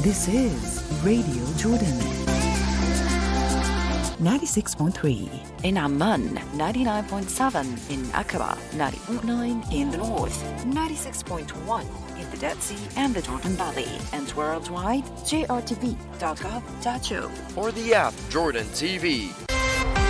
This is Radio Jordan. 96.3 in Amman, 99.7 in Aqaba, 90.9 in the north, 96.1 in the Dead Sea and the Jordan Valley, and worldwide, jrtv.gov.jo. Or the app Jordan TV.